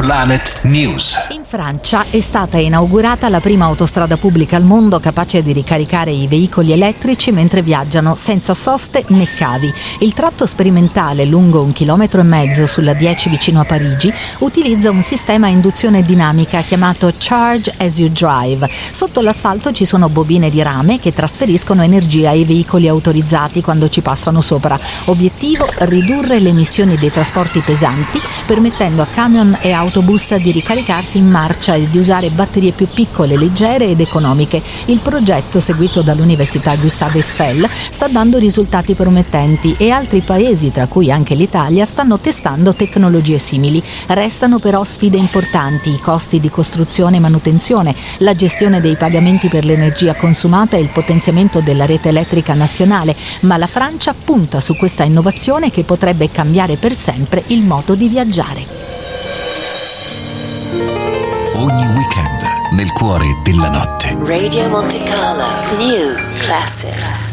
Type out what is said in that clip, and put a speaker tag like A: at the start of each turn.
A: Planet News.
B: In Francia è stata inaugurata la prima autostrada pubblica al mondo capace di ricaricare i veicoli elettrici mentre viaggiano senza soste né cavi. Il tratto sperimentale, lungo 1,5 chilometri sulla 10 vicino a Parigi, utilizza un sistema a induzione dinamica chiamato Charge as you drive. Sotto l'asfalto ci sono bobine di rame che trasferiscono energia ai veicoli autorizzati quando ci passano sopra. Obiettivo: ridurre le emissioni dei trasporti pesanti, permettendo a camion e autobus di ricaricarsi in marcia e di usare batterie più piccole, leggere ed economiche. Il progetto, seguito dall'Università Gustave Eiffel, sta dando risultati promettenti e altri paesi, tra cui anche l'Italia, stanno testando tecnologie simili. Restano però sfide importanti: i costi di costruzione e manutenzione, la gestione dei pagamenti per l'energia consumata e il potenziamento della rete elettrica nazionale, ma la Francia punta su questa innovazione che potrebbe cambiare per sempre il modo di viaggiare.
A: Ogni weekend nel cuore della notte.
C: Radio Monte Carlo New Classics.